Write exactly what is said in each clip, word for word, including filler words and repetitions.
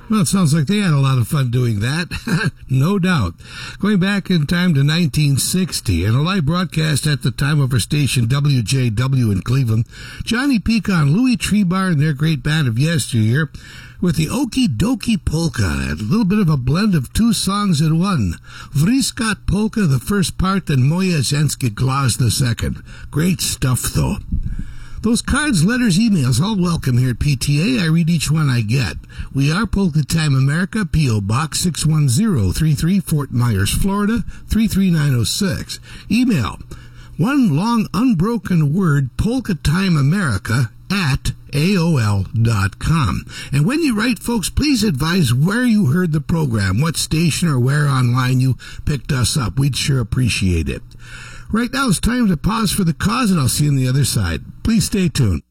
Well, it sounds like they had a lot of fun doing that. No doubt. Going back in time to nineteen sixty, in a live broadcast at the time of our station W J W in Cleveland, Johnny Pecon, Louis Trebar, and their great band of yesteryear with the Okie Dokie Polka, a little bit of a blend of two songs in one. Vriskat Polka, the first part, and Moje Ženski Glas, the second. Great stuff, though. Those cards, letters, emails, all welcome here at P T A. I read each one I get. We are Polka Time America, P O. Box six one zero three three, Fort Myers, Florida, three three nine oh six. Email, one long unbroken word, Polka Time America at A O L dot com. And when you write, folks, please advise where you heard the program, what station or where online you picked us up. We'd sure appreciate it. Right now it's time to pause for the cause, and I'll see you on the other side. Please stay tuned.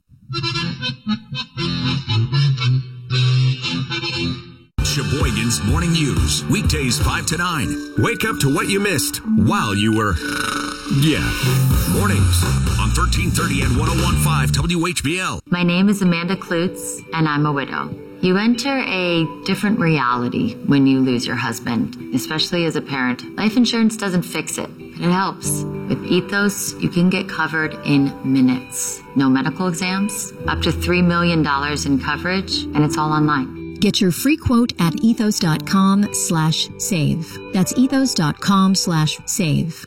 Sheboygan's Morning News, weekdays five to nine. Wake up to what you missed while you were, yeah, mornings on thirteen thirty and one oh one point five W H B L. My name is Amanda Klutz, and I'm a widow. You enter a different reality when you lose your husband, especially as a parent. Life insurance doesn't fix it, but it helps. With Ethos, you can get covered in minutes. No medical exams, up to three million dollars in coverage, and it's all online. Get your free quote at ethos.com slash save. That's ethos.com slash save.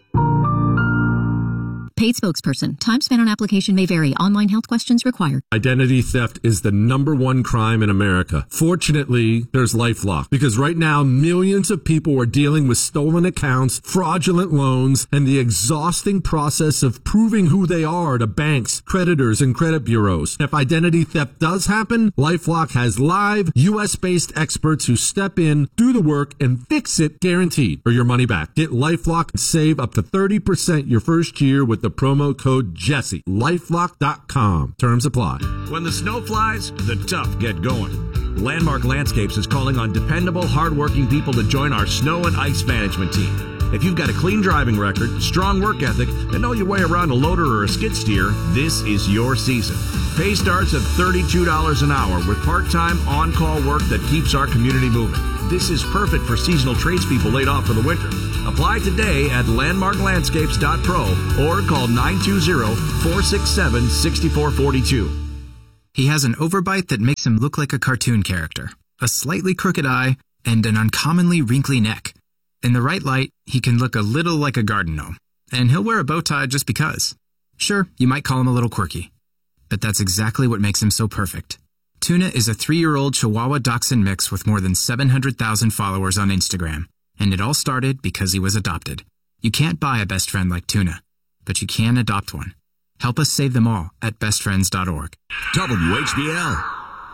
Paid spokesperson. Time spent on application may vary. Online health questions required. Identity theft is the number one crime in America. Fortunately, there's LifeLock, because right now millions of people are dealing with stolen accounts, fraudulent loans, and the exhausting process of proving who they are to banks, creditors, and credit bureaus. If identity theft does happen, LifeLock has live U S-based experts who step in, do the work, and fix it guaranteed, or your money back. Get LifeLock and save up to thirty percent your first year with the promo code Jesse. lifelock dot com. Terms apply. When the snow flies, the tough get going. Landmark Landscapes is calling on dependable, hardworking people to join our snow and ice management team. If you've got a clean driving record, strong work ethic, and know your way around a loader or a skid steer, this is your season. Pay starts at thirty-two dollars an hour with part-time on-call work that keeps our community moving. This is perfect for seasonal tradespeople laid off for the winter. Apply today at landmark landscapes dot pro or call nine two zero, four six seven, six four four two. He has an overbite that makes him look like a cartoon character, a slightly crooked eye, and an uncommonly wrinkly neck. In the right light, he can look a little like a garden gnome, and he'll wear a bow tie just because. Sure, you might call him a little quirky, but that's exactly what makes him so perfect. Tuna is a three-year-old Chihuahua Dachshund mix with more than seven hundred thousand followers on Instagram, and it all started because he was adopted. You can't buy a best friend like Tuna, but you can adopt one. Help us save them all at best friends dot org. W H B L.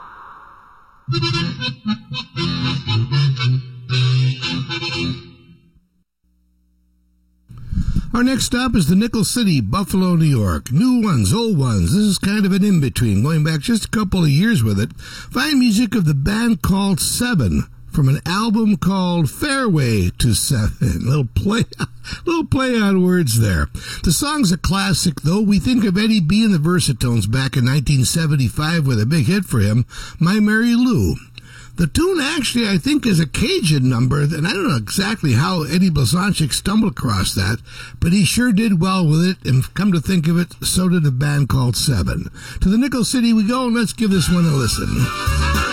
Our next stop is the Nickel City, Buffalo, New York. New ones, old ones. This is kind of an in-between, going back just a couple of years with it. Fine music of the band called Seven, from an album called Fairway to Seven. Little play, little play on words there. The song's a classic, though. We think of Eddie B. and the Versatones back in nineteen seventy-five with a big hit for him, My Mary Lou. The tune actually, I think, is a Cajun number, and I don't know exactly how Eddie Blazonczyk stumbled across that, but he sure did well with it, and come to think of it, so did a band called Seven. To the Nickel City we go, and let's give this one a listen.